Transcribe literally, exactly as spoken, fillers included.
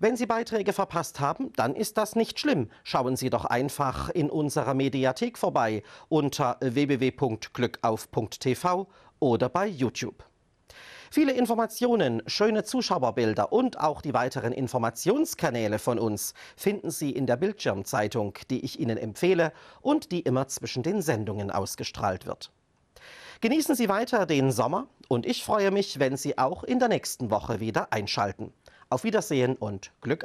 Wenn Sie Beiträge verpasst haben, dann ist das nicht schlimm. Schauen Sie doch einfach in unserer Mediathek vorbei unter w w w punkt glückauf punkt t v oder bei YouTube. Viele Informationen, schöne Zuschauerbilder und auch die weiteren Informationskanäle von uns finden Sie in der Bildschirmzeitung, die ich Ihnen empfehle und die immer zwischen den Sendungen ausgestrahlt wird. Genießen Sie weiter den Sommer und ich freue mich, wenn Sie auch in der nächsten Woche wieder einschalten. Auf Wiedersehen und Glück